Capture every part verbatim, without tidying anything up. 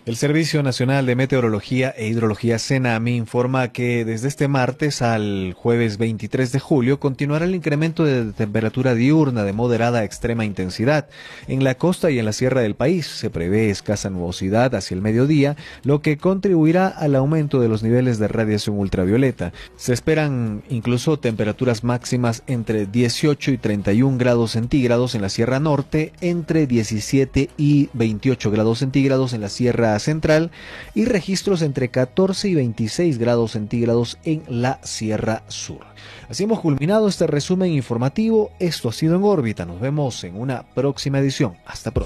El Servicio Nacional de Meteorología e Hidrología CENAMI informa que desde este martes al jueves veintitrés de julio continuará el incremento de temperatura diurna de moderada a extrema intensidad. En la costa y en la sierra del país se prevé escasa nubosidad hacia el mediodía, lo que contribuirá al aumento de los niveles de radiación ultravioleta. Se esperan incluso temperaturas máximas entre dieciocho y treinta y un grados centígrados en la Sierra Norte, entre diecisiete y veintiocho grados centígrados en la Sierra Central y registros entre catorce y veintiséis grados centígrados en la Sierra Sur. Así hemos culminado este resumen informativo. Esto ha sido En órbita. Nos vemos en una próxima edición. Hasta pronto.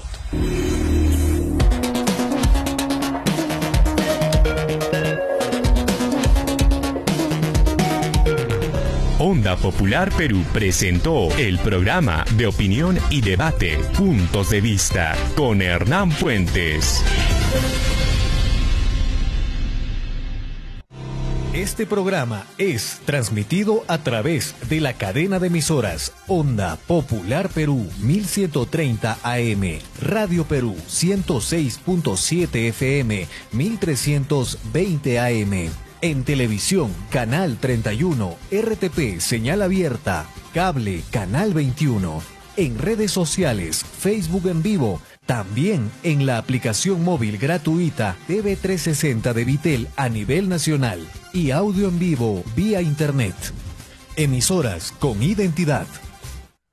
Onda Popular Perú presentó el programa de opinión y debate Puntos de Vista con Hernán Puentes. Este programa es transmitido a través de la cadena de emisoras Onda Popular Perú mil ciento treinta A M, Radio Perú ciento seis punto siete F M, mil trescientos veinte A M. En televisión, Canal treinta y uno, R T P, señal abierta, cable, Canal veintiuno. En redes sociales, Facebook en vivo, también en la aplicación móvil gratuita T V trescientos sesenta de Vitel a nivel nacional y audio en vivo vía Internet. Emisoras con identidad.